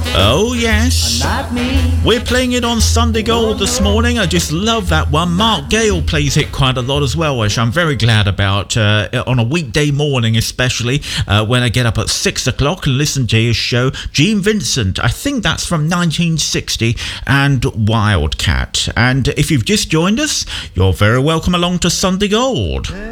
Oh yes, we're playing it on Sunday Gold this morning. I just love that one. Mark Gale plays it quite a lot as well, which I'm very glad about, on a weekday morning especially, when I get up at 6 o'clock and listen to his show. Gene Vincent, I think that's from 1960, and Wildcat. And if you've just joined us, you're very welcome along to Sunday Gold.